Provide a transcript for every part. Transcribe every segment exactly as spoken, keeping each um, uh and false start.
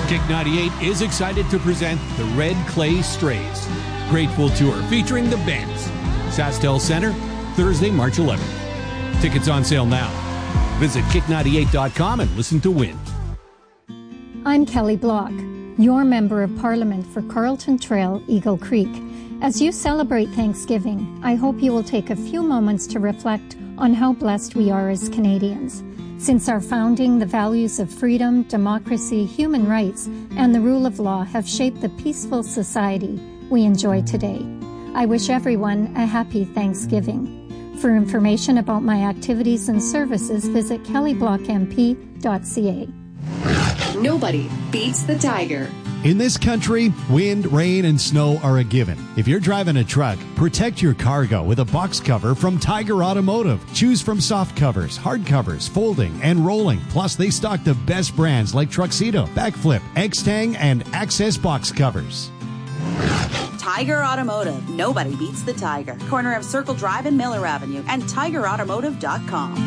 Kick ninety-eight is excited to present the Red Clay Strays. Grateful Tour featuring the bands. Sastel Center, Thursday, March eleventh. Tickets on sale now. Visit kick ninety-eight dot com and listen to win. I'm Kelly Block, your Member of Parliament for Carlton Trail, Eagle Creek. As you celebrate Thanksgiving, I hope you will take a few moments to reflect on how blessed we are as Canadians. Since our founding, the values of freedom, democracy, human rights, and the rule of law have shaped the peaceful society we enjoy today. I wish everyone a happy Thanksgiving. For information about my activities and services, visit kelly block m p dot c a. Nobody beats the Tiger. In this country, wind, rain, and snow are a given. If you're driving a truck, protect your cargo with a box cover from Tiger Automotive. Choose from soft covers, hard covers, folding, and rolling. Plus, they stock the best brands like Truxedo, Backflip, X-Tang, and Access box covers. Tiger Automotive. Nobody beats the Tiger. Corner of Circle Drive and Miller Avenue and tiger automotive dot com.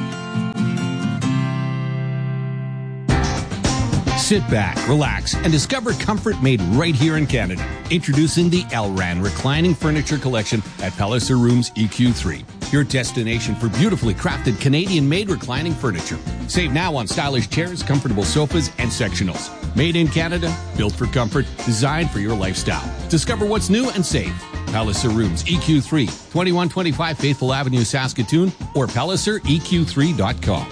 Sit back, relax, and discover comfort made right here in Canada. Introducing the Elran Reclining Furniture Collection at Palliser Rooms E Q three. Your destination for beautifully crafted Canadian-made reclining furniture. Save now on stylish chairs, comfortable sofas, and sectionals. Made in Canada, built for comfort, designed for your lifestyle. Discover what's new and save. Palliser Rooms E Q three, twenty-one twenty-five Faithful Avenue, Saskatoon, or palliser e q three dot com.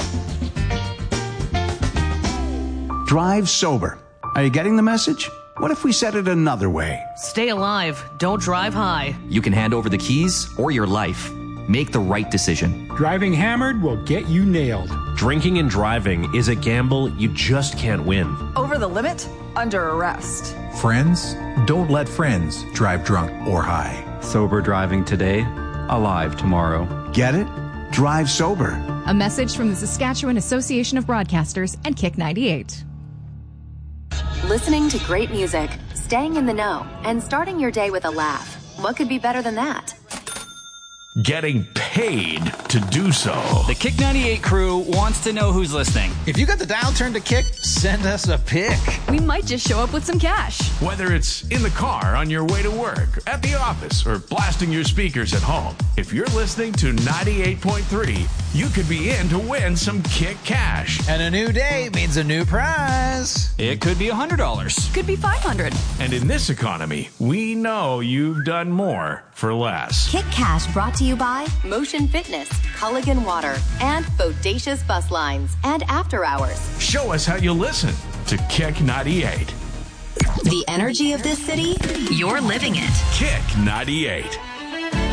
Drive sober. Are you getting the message? What if we said it another way? Stay alive. Don't drive high. You can hand over the keys or your life. Make the right decision. Driving hammered will get you nailed. Drinking and driving is a gamble you just can't win. Over the limit? Under arrest. Friends? Don't let friends drive drunk or high. Sober driving today, alive tomorrow. Get it? Drive sober. A message from the Saskatchewan Association of Broadcasters and Kick ninety-eight. Listening to great music, staying in the know, and starting your day with a laugh. What could be better than that? Getting paid to do so. The Kick ninety-eight crew wants to know who's listening. If you got the dial turned to Kick, send us a pic. We might just show up with some cash. Whether it's in the car on your way to work, at the office, or blasting your speakers at home, if you're listening to ninety-eight point three, you could be in to win some Kick cash. And a new day means a new prize. It could be one hundred dollars. Could be five hundred dollars. And in this economy, we know you've done more for less. Kick Cash brought to you by Motion Fitness, Culligan Water, and Bodacious Bus Lines, and After Hours. Show us how you listen to Kick ninety-eight. The energy of this city, you're living it. Kick ninety-eight.